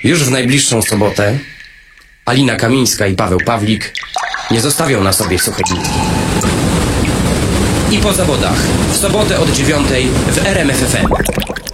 Już w najbliższą sobotę Alina Kamińska i Paweł Pawlik nie zostawią na sobie suchej nitki. I po zawodach w sobotę od 9 w RMF FM.